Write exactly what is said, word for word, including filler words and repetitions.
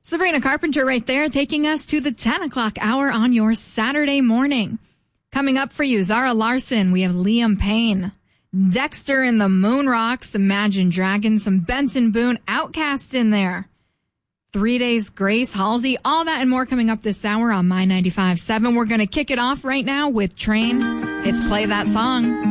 Sabrina Carpenter right there, taking us to the ten o'clock hour on your Saturday morning. Coming up for you, Zara Larsson, we have Liam Payne, Dexter and the Moon Rocks, Imagine Dragons, some Benson Boone, Outcast in there. Three Days Grace, Halsey, all that and more coming up this hour on My ninety-five point seven. We're going to kick it off right now with Train. It's Play That Song.